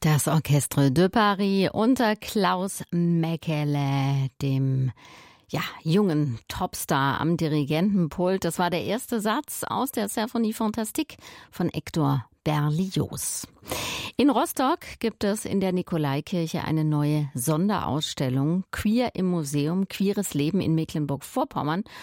Das Orchestre de Paris unter Klaus Mekele, dem jungen Topstar am Dirigentenpult. Das war der erste Satz aus der Symphonie Fantastique von Hector Berlioz. In Rostock gibt es in der Nikolaikirche eine neue Sonderausstellung Queer im Museum, queeres Leben in Mecklenburg-Vorpommern